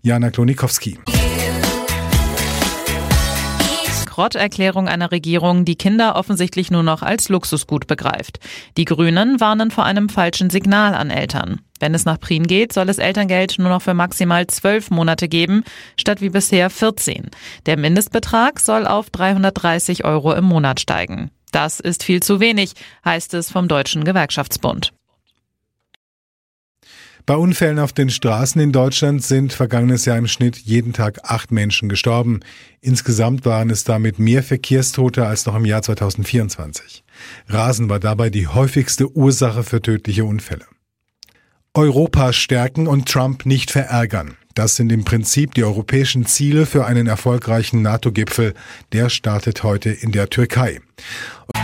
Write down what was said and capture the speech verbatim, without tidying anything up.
Jana Klonikowski. Grotterklärung einer Regierung, die Kinder offensichtlich nur noch als Luxusgut begreift. Die Grünen warnen vor einem falschen Signal an Eltern. Wenn es nach Prien geht, soll es Elterngeld nur noch für maximal zwölf Monate geben, statt wie bisher vierzehn. Der Mindestbetrag soll auf dreihundertdreißig Euro im Monat steigen. Das ist viel zu wenig, heißt es vom Deutschen Gewerkschaftsbund. Bei Unfällen auf den Straßen in Deutschland sind vergangenes Jahr im Schnitt jeden Tag acht Menschen gestorben. Insgesamt waren es damit mehr Verkehrstote als noch im Jahr zweitausendvierundzwanzig. Rasen war dabei die häufigste Ursache für tödliche Unfälle. Europa stärken und Trump nicht verärgern. Das sind im Prinzip die europäischen Ziele für einen erfolgreichen NATO-Gipfel. Der startet heute in der Türkei.